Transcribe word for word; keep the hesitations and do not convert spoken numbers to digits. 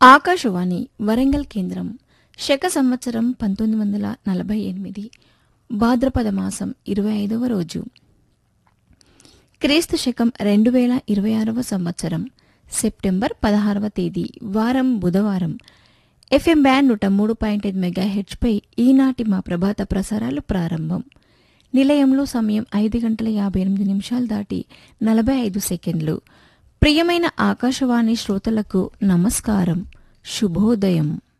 ఆకాశవాణి వరంగల్ కేంద్రం. శక సంవత్సరం పంతొమ్మిది వందల నలభై ఎనిమిది భాద్రపద మాసం ఇరవై ఐదవ రోజు, క్రీస్తు శకం రెండు వేల ఇరవై ఆరవ సంవత్సరం సెప్టెంబర్ పదహారవ తేదీ వారం బుధవారం. ఎఫ్ఎం బ్యాండ్ నూట మూడు పాయింట్ ఐదు మెగాహెర్ట్జ్పై ఈనాటి మా ప్రభాత ప్రసారాలు ప్రారంభం. నిలయంలో సమయం ఐదు గంటల యాభై ఎనిమిది నిమిషాలు దాటి నలభై ఐదు సెకండ్లు. ప్రియమైన ఆకాశవాణి శ్రోతలకు నమస్కారం, శుభోదయం.